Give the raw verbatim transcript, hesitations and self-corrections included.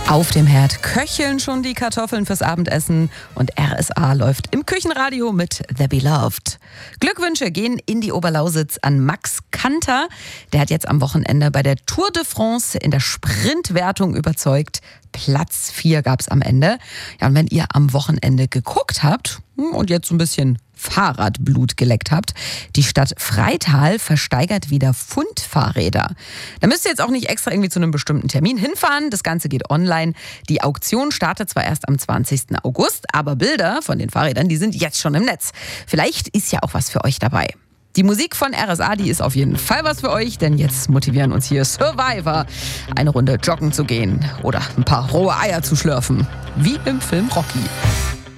Auf dem Herd köcheln schon die Kartoffeln fürs Abendessen und R S A läuft im Küchenradio mit The Beloved. Glückwünsche gehen in die Oberlausitz an Max Kanter. Der hat jetzt am Wochenende bei der Tour de France in der Sprintwertung überzeugt. Platz vier gab's am Ende. Ja, und wenn ihr am Wochenende geguckt habt und jetzt so ein bisschen Fahrradblut geleckt habt, die Stadt Freital versteigert wieder Pfund-Fahrräder. Da müsst ihr jetzt auch nicht extra irgendwie zu einem bestimmten Termin hinfahren. Das Ganze geht online. Die Auktion startet zwar erst am zwanzigsten August, aber Bilder von den Fahrrädern, die sind jetzt schon im Netz. Vielleicht ist ja auch was für euch dabei. Die Musik von R S A, die ist auf jeden Fall was für euch, denn jetzt motivieren uns hier Survivor, eine Runde joggen zu gehen oder ein paar rohe Eier zu schlürfen. Wie im Film Rocky.